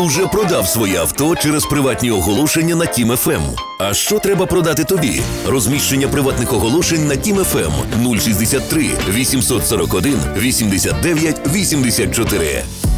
уже продав своє авто через приватні оголошення на Тім ФМ. А що треба продати тобі? Розміщення приватних оголошень на Тім ФМ 063 841 89 84.